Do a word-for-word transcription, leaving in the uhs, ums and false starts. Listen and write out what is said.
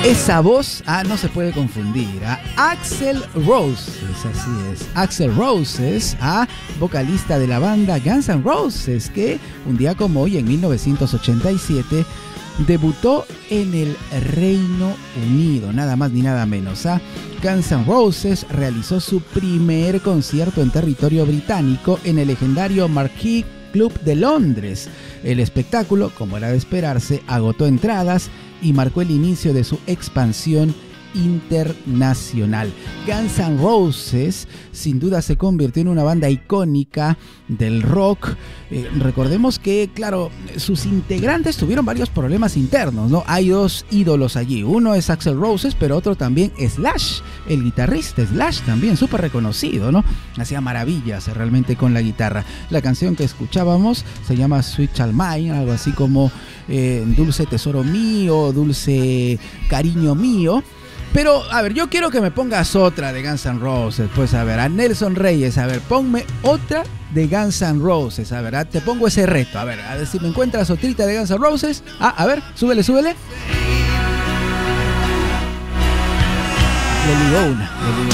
Esa voz, ah, no se puede confundir. ¿ah? Axl Rose, así es. Axl Rose, ah, vocalista de la banda Guns N' Roses, que un día como hoy, en mil novecientos ochenta y siete, debutó en el Reino Unido, nada más ni nada menos. ¿ah? Guns N' Roses realizó su primer concierto en territorio británico en el legendario Marquee Club de Londres. El espectáculo, como era de esperarse, agotó entradas y marcó el inicio de su expansión internacional. Guns N' Roses sin duda se convirtió en una banda icónica del rock. Eh, recordemos que, claro, sus integrantes tuvieron varios problemas internos, ¿no? Hay dos ídolos allí. Uno es Axl Rose, pero otro también Slash, el guitarrista Slash, también súper reconocido, ¿no? Hacía maravillas realmente con la guitarra. La canción que escuchábamos se llama Sweet Child Mine, algo así como eh, Dulce Tesoro Mío, Dulce Cariño Mío. Pero, a ver, yo quiero que me pongas otra de Guns N' Roses. Pues, a ver, a Nelson Reyes, a ver, ponme otra de Guns N' Roses. A ver, te pongo ese reto. A ver, a ver si me encuentras otrita de Guns N' Roses. Ah, a ver, súbele, súbele. Le ligó una, le ligó